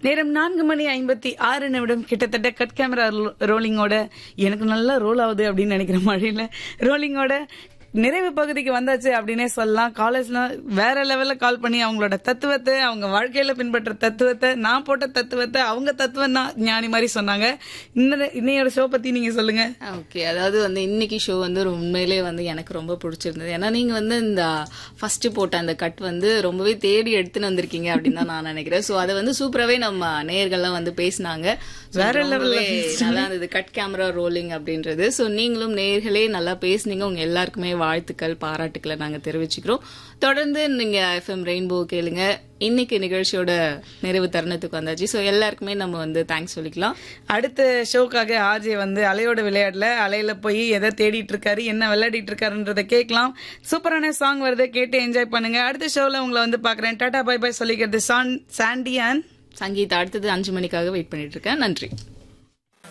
நேரம் 4:56 கிட்டத்தட்ட cut camera ரோலிங்கோட எனக்கு நல்லா ரோல் ஆகுது அப்படின்னு நினைக்கிற மழையில ரோலிங்கோட நிறைவு பகுதிக்கு வந்தாச்சு அப்படின்னே சொல்லலாம். காலேஜ்ல வேற லெவல்ல கால் பண்ணி அவங்களோட தத்துவத்தை, அவங்க வாழ்க்கையில பின்பற்ற தத்துவத்தை, நான் போட்ட தத்துவத்தை அவங்க தத்துவம் தான் ஞானி மாதிரி சொன்னாங்க. இன்னையோட ஷோ பத்தி நீங்க சொல்லுங்க. ஓகே, அதாவது இன்னைக்கு ஷோ உண்மையிலே எனக்கு ரொம்ப பிடிச்சிருந்தது. ஏன்னா நீங்க இந்த ஃபர்ஸ்ட் போட்ட அந்த கட் ரொம்பவே தேடி எடுத்துன்னு வந்திருக்கீங்க அப்படின்னு தான் நான் நினைக்கிறேன். ஸோ அதை சூப்பராகவே நம்ம நேயர்கள்லாம் பேசினாங்க. வேற லெவல்ல நல்லா இருந்தது கட் கேமரா ரோலிங் அப்படின்றது. ஸோ நீங்களும் நேயர்களே நல்லா பேசுனீங்க. உங்க எல்லாருக்குமே வாழ்த்துக்கள், பாராட்டுக்களை நாங்க தெரிவிச்சுக்கிறோம். தொடர்ந்து நீங்க எஃப்எம் ரெயின்போ கேளுங்க. இன்னைக்கு நிகழ்ச்சியோட நிறைவு தருணத்துக்கு வந்தாச்சு. ஸோ எல்லாருக்குமே நம்ம தேங்க்ஸ் சொல்லிக்கலாம். அடுத்த ஷோக்காக ஆர்ஜே அலையோட விளையாடல அலையில போய் எதை தேடிட்டு இருக்காரு, என்ன விளையாடிட்டு இருக்காருன்றதை கேட்கலாம். சூப்பரான சாங் வருது, கேட்டு என்ஜாய் பண்ணுங்க. அடுத்த ஷோல உங்களை பாக்குறேன். டாடா பை பை சொல்லிக்கிறது சாண்டி அண்ட் சங்கீதா. அடுத்தது 5 மணிக்காக வெயிட் பண்ணிட்டு இருக்கேன். நன்றி.